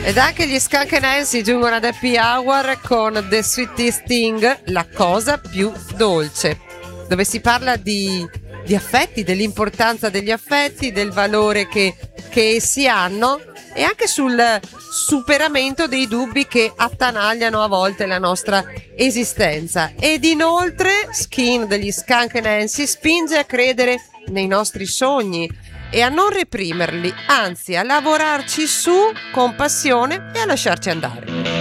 Ed anche gli Skunk Nancy giungono ad Happy Hour con The Sweetest Thing, la cosa più dolce, dove si parla di affetti, dell'importanza degli affetti, del valore che essi hanno e anche sul superamento dei dubbi che attanagliano a volte la nostra esistenza. Ed inoltre Skin degli Skunk Nancy spinge a credere nei nostri sogni e a non reprimerli, anzi a lavorarci su con passione e a lasciarci andare.